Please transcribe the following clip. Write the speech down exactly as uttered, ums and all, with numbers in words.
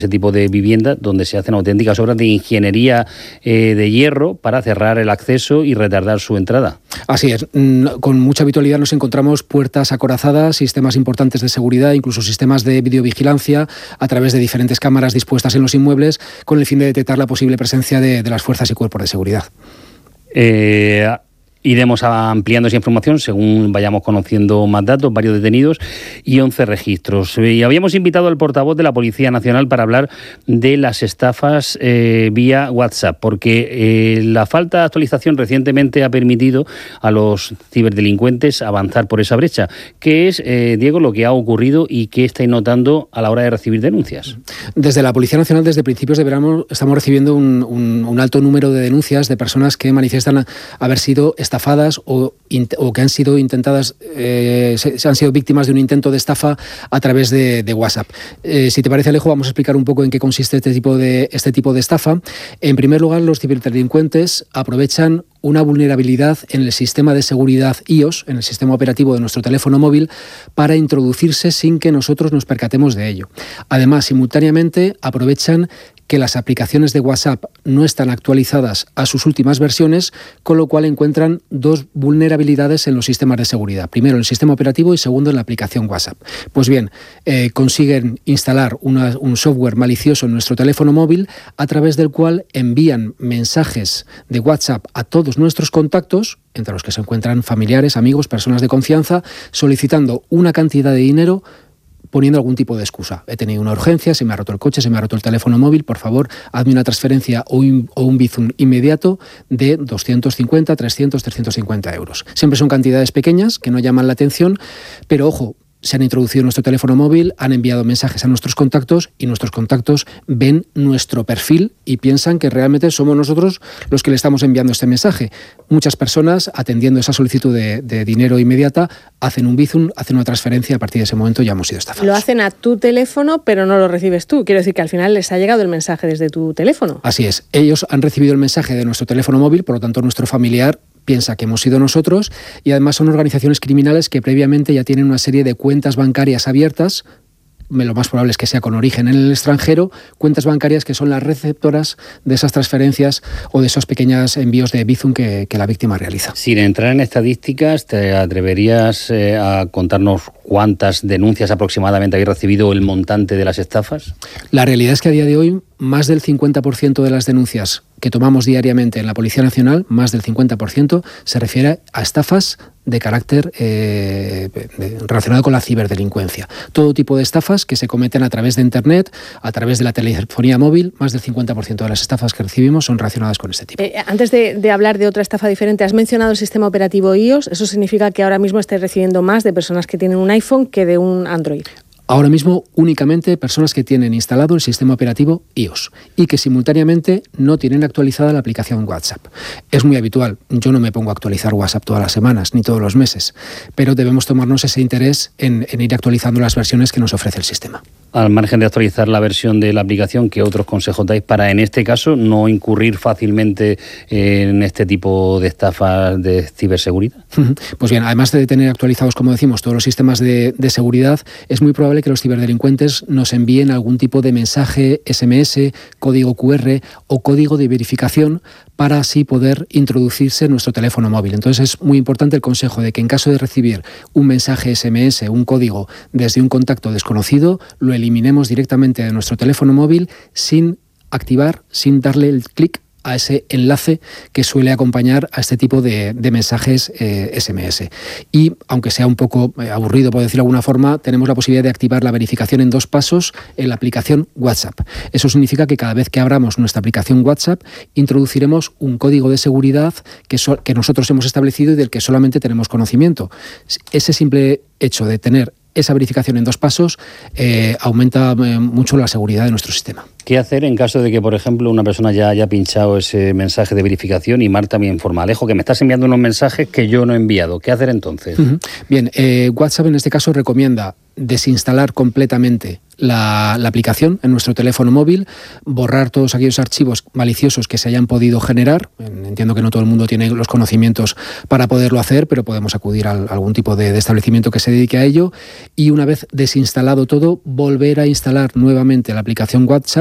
ese tipo de viviendas donde se hacen auténticas obras de ingeniería eh, de hierro para cerrar el acceso y retardar su entrada. Así es. Con mucha habitualidad nos encontramos puertas acorazadas, sistemas importantes de seguridad, incluso sistemas de videovigilancia a través de diferentes cámaras dispuestas en los inmuebles con el fin de detectar la posible presencia de, de las fuerzas y cuerpos de seguridad. Eh... Iremos ampliando esa información según vayamos conociendo más datos, varios detenidos y once registros. Y habíamos invitado al portavoz de la Policía Nacional para hablar de las estafas eh, vía WhatsApp, porque eh, la falta de actualización recientemente ha permitido a los ciberdelincuentes avanzar por esa brecha. ¿Qué es, eh, Diego, lo que ha ocurrido y qué estáis notando a la hora de recibir denuncias? Desde la Policía Nacional, desde principios de verano, estamos recibiendo un, un, un alto número de denuncias de personas que manifiestan haber sido estafadas o, o que han sido intentadas, eh, se, se han sido víctimas de un intento de estafa a través de, de WhatsApp. Eh, si te parece, Alejo, vamos a explicar un poco en qué consiste este tipo de, este tipo de estafa. En primer lugar, los ciberdelincuentes aprovechan una vulnerabilidad en el sistema de seguridad iOS, en el sistema operativo de nuestro teléfono móvil, para introducirse sin que nosotros nos percatemos de ello. Además, simultáneamente aprovechan que las aplicaciones de WhatsApp no están actualizadas a sus últimas versiones, con lo cual encuentran dos vulnerabilidades en los sistemas de seguridad. Primero, en el sistema operativo y segundo, en la aplicación WhatsApp. Pues bien, eh, consiguen instalar una, un software malicioso en nuestro teléfono móvil a través del cual envían mensajes de WhatsApp a todos nuestros contactos, entre los que se encuentran familiares, amigos, personas de confianza, solicitando una cantidad de dinero poniendo algún tipo de excusa. He tenido una urgencia, se me ha roto el coche, se me ha roto el teléfono móvil, por favor, hazme una transferencia o un, o un Bizum inmediato de doscientos cincuenta, trescientos, trescientos cincuenta euros. Siempre son cantidades pequeñas que no llaman la atención, pero ojo, se han introducido en nuestro teléfono móvil, han enviado mensajes a nuestros contactos y nuestros contactos ven nuestro perfil y piensan que realmente somos nosotros los que le estamos enviando este mensaje. Muchas personas, atendiendo esa solicitud de, de dinero inmediata, hacen un Bizum, hacen una transferencia y a partir de ese momento ya hemos sido estafados. Lo hacen a tu teléfono, pero no lo recibes tú. Quiero decir que al final les ha llegado el mensaje desde tu teléfono. Así es. Ellos han recibido el mensaje de nuestro teléfono móvil, por lo tanto nuestro familiar piensa que hemos sido nosotros y además son organizaciones criminales que previamente ya tienen una serie de cuentas bancarias abiertas. Lo más probable es que sea con origen en el extranjero, cuentas bancarias que son las receptoras de esas transferencias o de esos pequeños envíos de Bizum que, que la víctima realiza. Sin entrar en estadísticas, ¿te atreverías eh, a contarnos cuántas denuncias aproximadamente habéis recibido, el montante de las estafas? La realidad es que a día de hoy más del cincuenta por ciento de las denuncias que tomamos diariamente en la Policía Nacional, más del cincuenta por ciento, se refiere a estafas de carácter eh, relacionado con la ciberdelincuencia. Todo tipo de estafas que se cometen a través de Internet, a través de la telefonía móvil, más del cincuenta por ciento de las estafas que recibimos son relacionadas con este tipo. Eh, antes de, de hablar de otra estafa diferente, has mencionado el sistema operativo iOS. ¿Eso significa que ahora mismo estés recibiendo más de personas que tienen un iPhone que de un Android? Ahora mismo únicamente personas que tienen instalado el sistema operativo iOS y que simultáneamente no tienen actualizada la aplicación WhatsApp. Es muy habitual, yo no me pongo a actualizar WhatsApp todas las semanas ni todos los meses, pero debemos tomarnos ese interés en, en ir actualizando las versiones que nos ofrece el sistema. Al margen de actualizar la versión de la aplicación, ¿qué otros consejos dais para, en este caso, no incurrir fácilmente en este tipo de estafas de ciberseguridad? Pues bien, además de tener actualizados, como decimos, todos los sistemas de, de seguridad, es muy probable que los ciberdelincuentes nos envíen algún tipo de mensaje ese eme ese, código cu erre o código de verificación para así poder introducirse en nuestro teléfono móvil. Entonces es muy importante el consejo de que en caso de recibir un mensaje ese eme ese, un código desde un contacto desconocido, lo eliminemos directamente de nuestro teléfono móvil sin activar, sin darle el clic a ese enlace que suele acompañar a este tipo de, de mensajes eh, ese eme ese. Y aunque sea un poco eh, aburrido, por decirlo de alguna forma, tenemos la posibilidad de activar la verificación en dos pasos en la aplicación WhatsApp. Eso significa que cada vez que abramos nuestra aplicación WhatsApp, introduciremos un código de seguridad que, so- que nosotros hemos establecido y del que solamente tenemos conocimiento. Ese simple hecho de tener esa verificación en dos pasos eh, aumenta eh, mucho la seguridad de nuestro sistema. ¿Qué hacer en caso de que, por ejemplo, una persona ya haya pinchado ese mensaje de verificación y Marta me informa, Alejo, que me estás enviando unos mensajes que yo no he enviado? ¿Qué hacer entonces? Uh-huh. Bien, eh, WhatsApp en este caso recomienda desinstalar completamente la, la aplicación en nuestro teléfono móvil, borrar todos aquellos archivos maliciosos que se hayan podido generar. Entiendo que no todo el mundo tiene los conocimientos para poderlo hacer, pero podemos acudir a algún tipo de, de establecimiento que se dedique a ello, y una vez desinstalado todo, volver a instalar nuevamente la aplicación WhatsApp